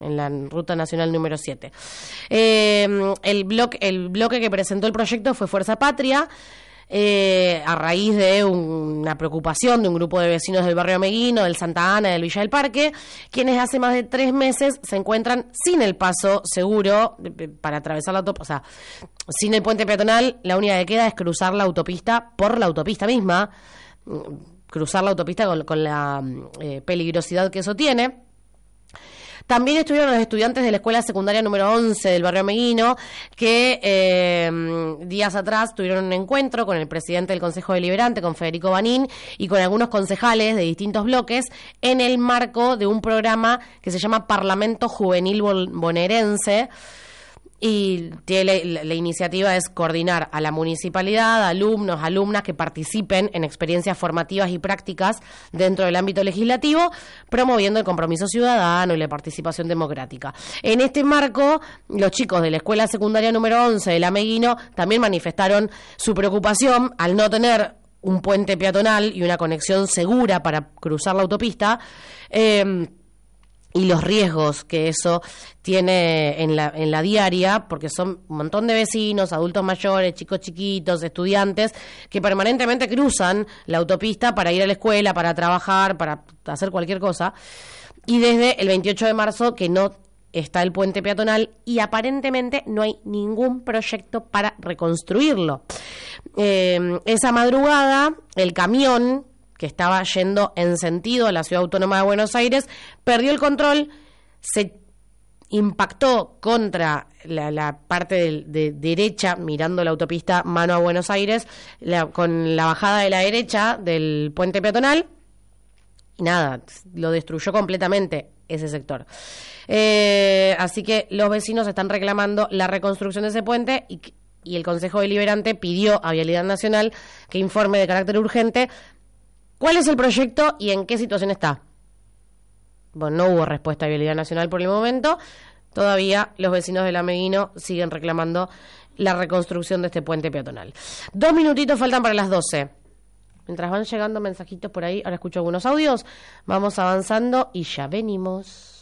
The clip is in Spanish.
en la Ruta Nacional número 7. El bloque que presentó el proyecto fue Fuerza Patria, a raíz de una preocupación de un grupo de vecinos del barrio Meguino, del Santa Ana, del Villa del Parque, quienes hace más de 3 meses se encuentran sin el paso seguro para atravesar la autopista, o sea, sin el puente peatonal. La única que queda es cruzar la autopista por la autopista misma, cruzar la autopista con la peligrosidad que eso tiene. También estuvieron los estudiantes de la escuela secundaria número 11 del barrio Meguino, que días atrás tuvieron un encuentro con el presidente del Consejo Deliberante, con Federico Banín, y con algunos concejales de distintos bloques, en el marco de un programa que se llama Parlamento Juvenil Bonaerense. Y la iniciativa es coordinar a la municipalidad, alumnos, alumnas que participen en experiencias formativas y prácticas dentro del ámbito legislativo, promoviendo el compromiso ciudadano y la participación democrática. En este marco, los chicos de la escuela secundaria número 11 de la Meguino también manifestaron su preocupación al no tener un puente peatonal y una conexión segura para cruzar la autopista, y los riesgos que eso tiene en la diaria, porque son un montón de vecinos, adultos mayores, chicos chiquitos, estudiantes, que permanentemente cruzan la autopista para ir a la escuela, para trabajar, para hacer cualquier cosa. Y desde el 28 de marzo que no está el puente peatonal y aparentemente no hay ningún proyecto para reconstruirlo. Esa madrugada, el camión que estaba yendo en sentido a la Ciudad Autónoma de Buenos Aires, perdió el control, se impactó contra la parte de derecha, mirando la autopista mano a Buenos Aires, con la bajada de la derecha del puente peatonal, y nada, lo destruyó completamente ese sector. Así que los vecinos están reclamando la reconstrucción de ese puente y el Consejo Deliberante pidió a Vialidad Nacional que informe de carácter urgente ¿cuál es el proyecto y en qué situación está? Bueno, no hubo respuesta de Vialidad Nacional por el momento. Todavía los vecinos de la Meguino siguen reclamando la reconstrucción de este puente peatonal. 2 minutitos faltan para las 12. Mientras van llegando mensajitos por ahí, ahora escucho algunos audios. Vamos avanzando y ya venimos.